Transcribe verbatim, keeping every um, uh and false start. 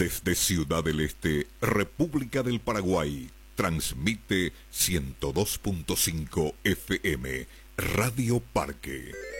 Desde Ciudad del Este, República del Paraguay, transmite ciento dos punto cinco F M, Radio Parque.